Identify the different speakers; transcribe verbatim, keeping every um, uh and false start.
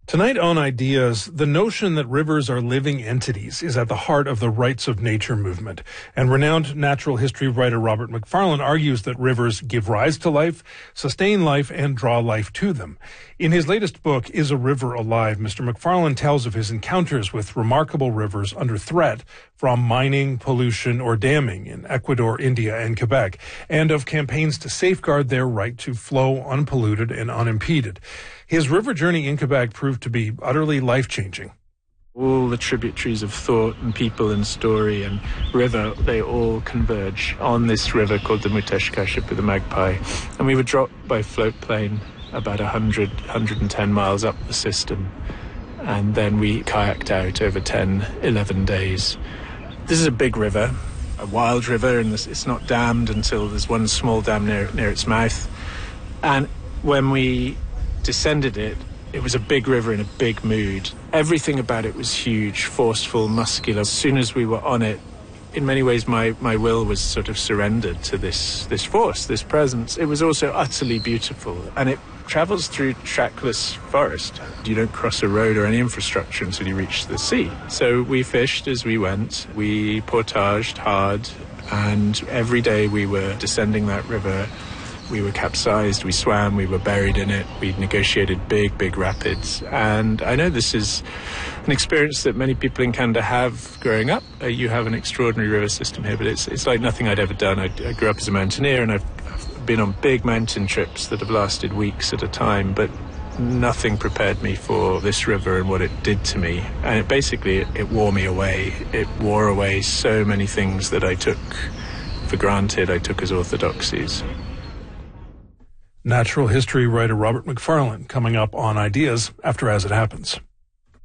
Speaker 1: Tonight on Ideas, the notion that rivers are living entities is at the heart of the rights of nature movement. And renowned natural history writer Robert Macfarlane argues that rivers give rise to life, sustain life, and draw life to them. In his latest book, Is a River Alive?, Mister Macfarlane tells of his encounters with remarkable rivers under threat from mining, pollution, or damming in Ecuador, India, and Quebec, and of campaigns to safeguard their right to flow unpolluted and unimpeded. His river journey in Quebec proved to be utterly life-changing.
Speaker 2: All the tributaries of thought and people and story and river, they all converge on this river called the Muteshkaship of the Magpie. And we were dropped by float plane about one hundred, one hundred ten miles up the system. And then we kayaked out over ten, eleven days. This is a big river, a wild river, and it's not dammed until there's one small dam near, near its mouth. And when we descended it, it was a big river in a big mood. Everything about it was huge, forceful, muscular. As soon as we were on it, in many ways my, my will was sort of surrendered to this, this force, this presence. It was also utterly beautiful, and it travels through trackless forest. You don't cross a road or any infrastructure until you reach the sea. So we fished as we went, we portaged hard, and every day we were descending that river. We were capsized, we swam, we were buried in it, we negotiated big, big rapids. And I know this is an experience that many people in Canada have growing up. Uh, you have an extraordinary river system here, but it's it's like nothing I'd ever done. I, I grew up as a mountaineer, and I've, I've been on big mountain trips that have lasted weeks at a time, but nothing prepared me for this river and what it did to me. And it basically, it, it wore me away. It wore away so many things that I took for granted, I took as orthodoxies.
Speaker 1: Natural history writer Robert Macfarlane coming up on Ideas after As It Happens.